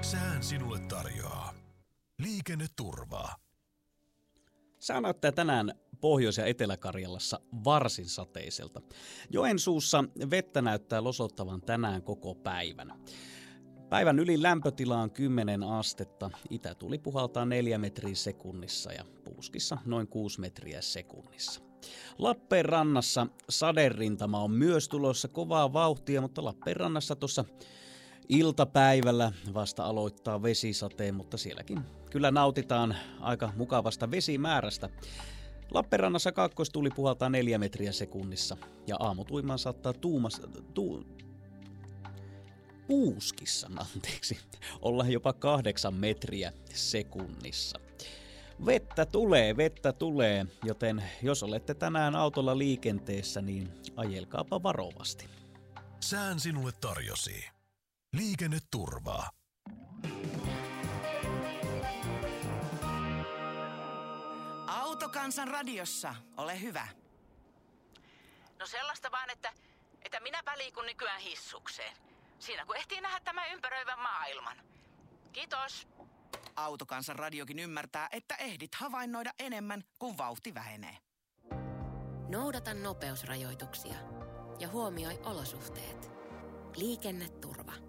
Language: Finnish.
Sään sinulle tarjoaa liikenneturvaa. Sää näyttää tänään Pohjois- ja Etelä-Karjalassa varsin sateiselta. Joensuussa vettä näyttää losottavan tänään koko päivän. Päivän ylin lämpötila on 10 astetta, itätuuli puhaltaa 4 metriä sekunnissa ja puuskissa noin 6 metriä sekunnissa. Lappeenrannassa saderintama on myös tulossa kovaa vauhtia, mutta Lappeenrannassa tuossa iltapäivällä vasta aloittaa vesisateen, mutta sielläkin kyllä nautitaan aika mukavasta vesimäärästä. Lappeenrannassa kaakkoistuuli puhaltaa 4 metriä sekunnissa ja aamutuimaan saattaa puuskissa olla jopa 8 metriä sekunnissa. Vettä tulee, joten jos olette tänään autolla liikenteessä, niin ajelkaapa varovasti. Sään sinulle tarjosi liikenneturvaa. Autokansan radiossa, ole hyvä. No sellaista vaan, että minäpä liikun nykyään hissukseen. Siinä kun ehtii nähdä tämän ympäröivän maailman. Kiitos. Autokansan radiokin ymmärtää, että ehdit havainnoida enemmän, kuin vauhti vähenee. Noudata nopeusrajoituksia ja huomioi olosuhteet. Liikenneturva.